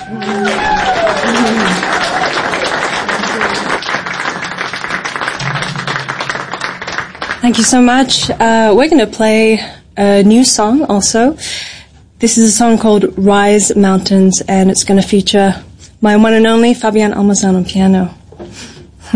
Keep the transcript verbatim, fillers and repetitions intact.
Thank you so much. Uh, we're going to play a new song also. This is a song called Rise Mountains, and it's going to feature my one and only Fabian Almazan on piano.